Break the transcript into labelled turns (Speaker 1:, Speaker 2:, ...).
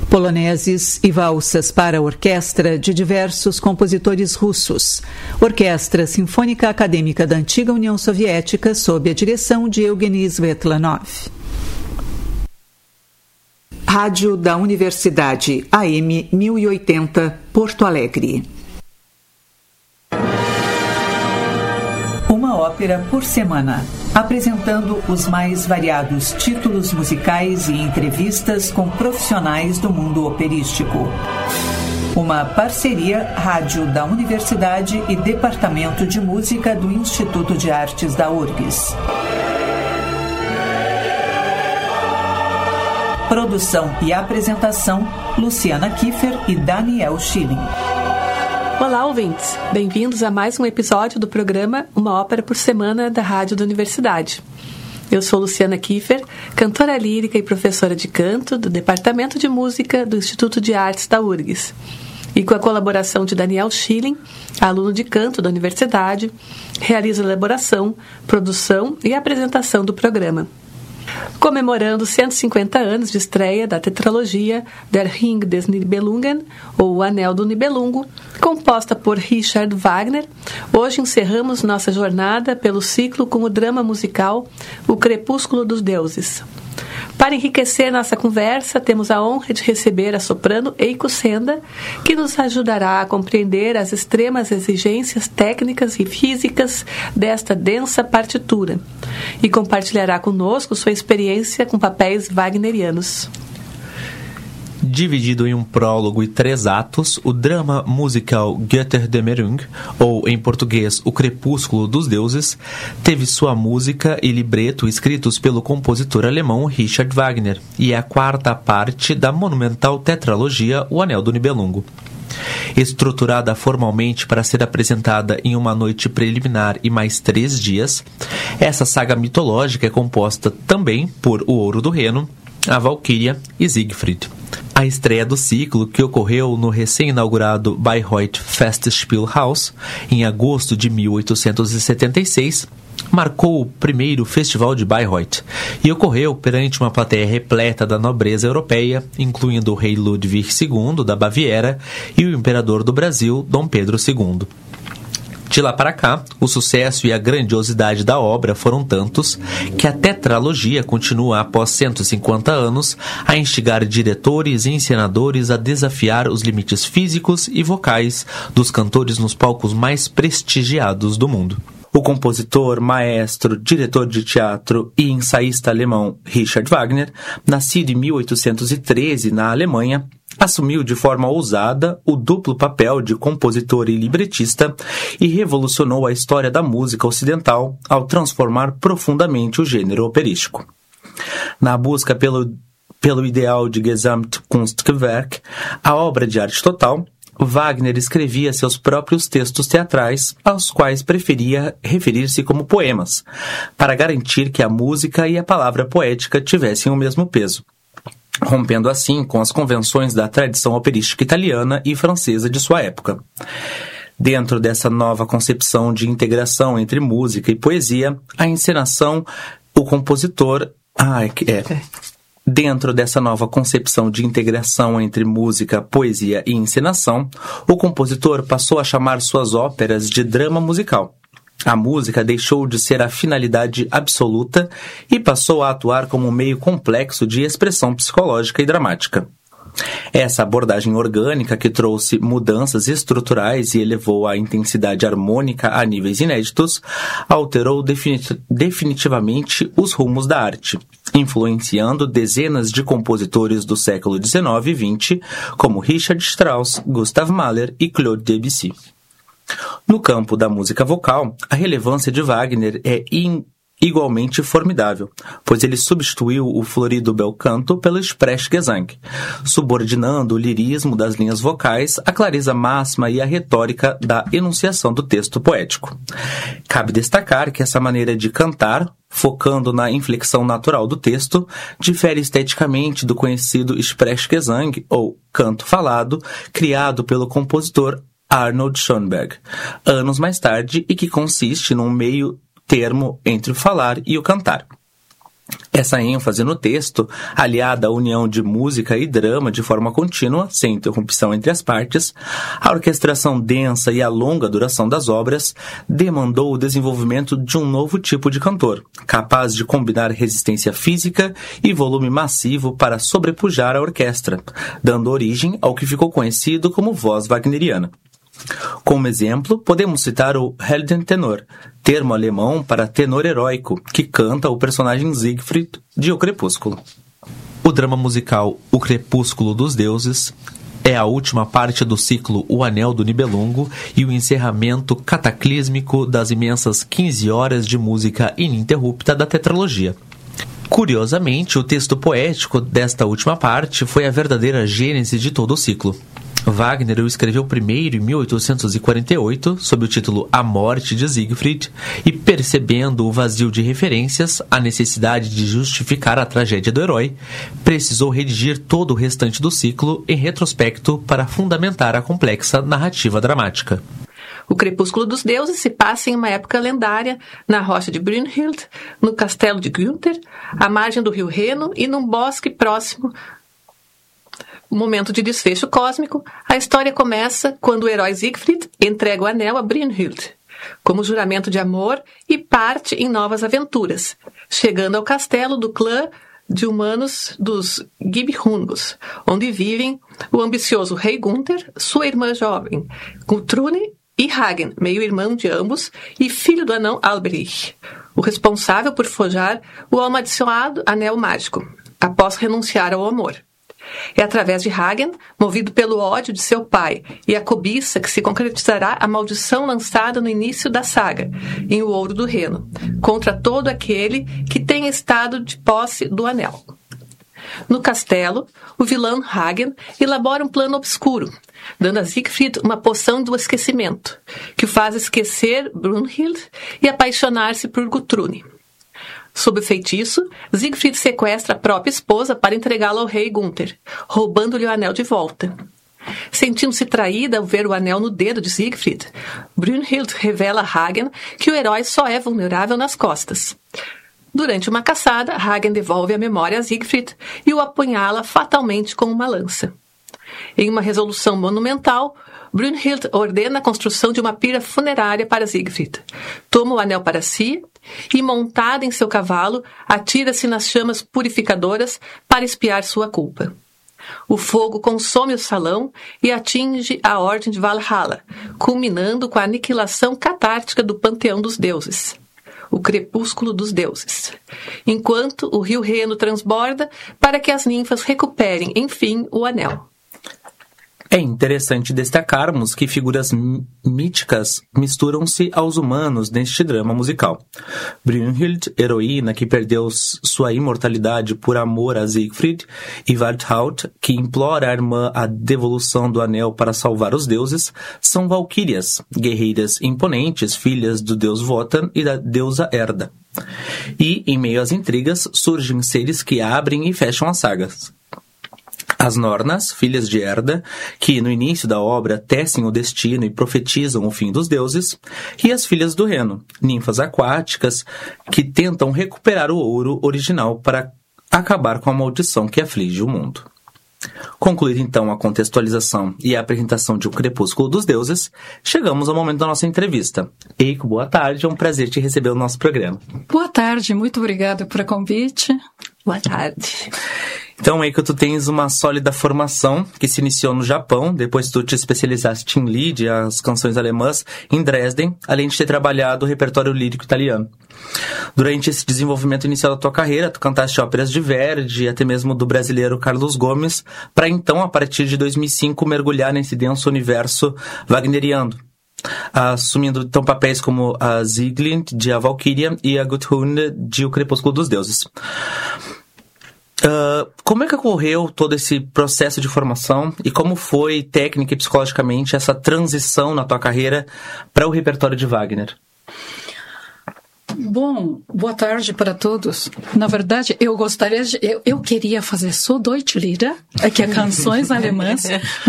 Speaker 1: poloneses e valsas para orquestra de diversos compositores russos. Orquestra Sinfônica Acadêmica da Antiga União Soviética, sob a direção de Eugeni Svetlanov. Rádio da Universidade, AM 1080, Porto Alegre. Uma ópera por semana, apresentando os mais variados títulos musicais e entrevistas com profissionais do mundo operístico. Uma parceria Rádio da Universidade e Departamento de Música do Instituto de Artes da URGS. Produção e apresentação, Luciana Kiefer e Daniel Schilling.
Speaker 2: Olá, ouvintes! Bem-vindos a mais um episódio do programa Uma Ópera por Semana da Rádio da Universidade. Eu sou Luciana Kiefer, cantora lírica e professora de canto do Departamento de Música do Instituto de Artes da URGS. E com a colaboração de Daniel Schilling, aluno de canto da universidade, realizo a elaboração, produção e apresentação do programa. Comemorando 150 anos de estreia da tetralogia Der Ring des Nibelungen, ou O Anel do Nibelungo, composta por Richard Wagner, hoje encerramos nossa jornada pelo ciclo com o drama musical O Crepúsculo dos Deuses. Para enriquecer nossa conversa, temos a honra de receber a soprano Eiko Senda, que nos ajudará a compreender as extremas exigências técnicas e físicas desta densa partitura e compartilhará conosco sua experiência com papéis wagnerianos.
Speaker 3: Dividido em um prólogo e 3 atos, o drama musical Götterdämmerung, ou em português O Crepúsculo dos Deuses, teve sua música e libreto escritos pelo compositor alemão Richard Wagner e é a 4ª parte da monumental tetralogia O Anel do Nibelungo. Estruturada formalmente para ser apresentada em uma noite preliminar e mais 3 dias, essa saga mitológica é composta também por O Ouro do Reno, a Valquíria e Siegfried. A estreia do ciclo, que ocorreu no recém-inaugurado Bayreuth Festspielhaus, em agosto de 1876, marcou o primeiro festival de Bayreuth e ocorreu perante uma plateia repleta da nobreza europeia, incluindo o rei Ludwig II da Baviera e o imperador do Brasil, Dom Pedro II. De lá para cá, o sucesso e a grandiosidade da obra foram tantos que a tetralogia continua, após 150 anos, a instigar diretores e encenadores a desafiar os limites físicos e vocais dos cantores nos palcos mais prestigiados do mundo. O compositor, maestro, diretor de teatro e ensaísta alemão Richard Wagner, nascido em 1813 na Alemanha, assumiu de forma ousada o duplo papel de compositor e libretista e revolucionou a história da música ocidental ao transformar profundamente o gênero operístico. Na busca pelo ideal de Gesamtkunstwerk, a obra de arte total, Wagner escrevia seus próprios textos teatrais, aos quais preferia referir-se como poemas, para garantir que a música e a palavra poética tivessem o mesmo peso, rompendo assim com as convenções da tradição operística italiana e francesa de sua época. Dentro dessa nova concepção de integração entre música e poesia, a encenação, o compositor... Dentro dessa nova concepção de integração entre música, poesia e encenação, o compositor passou a chamar suas óperas de drama musical. A música deixou de ser a finalidade absoluta e passou a atuar como um meio complexo de expressão psicológica e dramática. Essa abordagem orgânica, que trouxe mudanças estruturais e elevou a intensidade harmônica a níveis inéditos, alterou definitivamente os rumos da arte, influenciando dezenas de compositores do século XIX e XX, como Richard Strauss, Gustav Mahler e Claude Debussy. No campo da música vocal, a relevância de Wagner é igualmente formidável, pois ele substituiu o florido bel canto pelo Sprechgesang, subordinando o lirismo das linhas vocais à clareza máxima e à retórica da enunciação do texto poético. Cabe destacar que essa maneira de cantar, focando na inflexão natural do texto, difere esteticamente do conhecido Sprechgesang, ou canto falado, criado pelo compositor Arnold Schoenberg, anos mais tarde, e que consiste num meio termo entre o falar e o cantar. Essa ênfase no texto, aliada à união de música e drama de forma contínua, sem interrupção entre as partes, a orquestração densa e a longa duração das obras, demandou o desenvolvimento de um novo tipo de cantor, capaz de combinar resistência física e volume massivo para sobrepujar a orquestra, dando origem ao que ficou conhecido como voz wagneriana. Como exemplo, podemos citar o Heldentenor, termo alemão para tenor heróico, que canta o personagem Siegfried de O Crepúsculo. O drama musical O Crepúsculo dos Deuses é a última parte do ciclo O Anel do Nibelungo e o encerramento cataclísmico das imensas 15 horas de música ininterrupta da tetralogia. Curiosamente, o texto poético desta última parte foi a verdadeira gênese de todo o ciclo. Wagner o escreveu primeiro em 1848, sob o título A Morte de Siegfried, e percebendo o vazio de referências, a necessidade de justificar a tragédia do herói, precisou redigir todo o restante do ciclo em retrospecto para fundamentar a complexa narrativa dramática.
Speaker 2: O Crepúsculo dos Deuses se passa em uma época lendária, na rocha de Brünnhilde, no castelo de Günther, à margem do rio Reno e num bosque próximo. Momento de desfecho cósmico, a história começa quando o herói Siegfried entrega o anel a Brünnhilde, como juramento de amor, e parte em novas aventuras, chegando ao castelo do clã de humanos dos Gibhungos, onde vivem o ambicioso rei Gunther, sua irmã jovem, Gutrune, e Hagen, meio-irmão de ambos e filho do anão Alberich, o responsável por forjar o amaldiçoado anel mágico, após renunciar ao amor. É através de Hagen, movido pelo ódio de seu pai e a cobiça, que se concretizará a maldição lançada no início da saga, em O Ouro do Reno, contra todo aquele que tenha estado de posse do anel. No castelo, o vilão Hagen elabora um plano obscuro, dando a Siegfried uma poção do esquecimento, que o faz esquecer Brünnhilde e apaixonar-se por Gutrune. Sob o feitiço, Siegfried sequestra a própria esposa para entregá-la ao rei Gunther, roubando-lhe o anel de volta. Sentindo-se traída ao ver o anel no dedo de Siegfried, Brünnhilde revela a Hagen que o herói só é vulnerável nas costas. Durante uma caçada, Hagen devolve a memória a Siegfried e o apunhala fatalmente com uma lança. Em uma resolução monumental, Brünnhilde ordena a construção de uma pira funerária para Siegfried, toma o anel para si e, montada em seu cavalo, atira-se nas chamas purificadoras para expiar sua culpa. O fogo consome o salão e atinge a Ordem de Valhalla, culminando com a aniquilação catártica do panteão dos deuses, o Crepúsculo dos Deuses, enquanto o rio Reno transborda para que as ninfas recuperem, enfim, o anel.
Speaker 3: É interessante destacarmos que figuras míticas misturam-se aos humanos neste drama musical. Brünnhilde, heroína que perdeu sua imortalidade por amor a Siegfried, e Walthaut, que implora à irmã a devolução do anel para salvar os deuses, são valquírias, guerreiras imponentes, filhas do deus Wotan e da deusa Erda. E, em meio às intrigas, surgem seres que abrem e fecham as sagas. As Nornas, filhas de Erda, que no início da obra tecem o destino e profetizam o fim dos deuses, e as filhas do Reno, ninfas aquáticas, que tentam recuperar o ouro original para acabar com a maldição que aflige o mundo. Concluída então a contextualização e a apresentação de O Crepúsculo dos Deuses, chegamos ao momento da nossa entrevista. Eiko, boa tarde, é um prazer te receber no nosso programa.
Speaker 4: Boa tarde, muito obrigada pelo convite.
Speaker 2: Boa tarde.
Speaker 3: Então, Eiko, tu tens uma sólida formação que se iniciou no Japão, depois tu te especializaste em Lied, as canções alemãs, em Dresden, além de ter trabalhado o repertório lírico italiano. Durante esse desenvolvimento inicial da tua carreira, tu cantaste óperas de Verdi, até mesmo do brasileiro Carlos Gomes, para então, a partir de 2005, mergulhar nesse denso universo wagneriano, assumindo então papéis como a Sieglind, de A Valkyria, e a Guthunde, de O Crepúsculo dos Deuses. Como é que ocorreu todo esse processo de formação e como foi, técnica e psicologicamente, essa transição na tua carreira para o repertório de Wagner?
Speaker 4: Bom, boa tarde para todos. Na verdade, eu queria fazer só Deutsche Lieder, que é canções alemãs.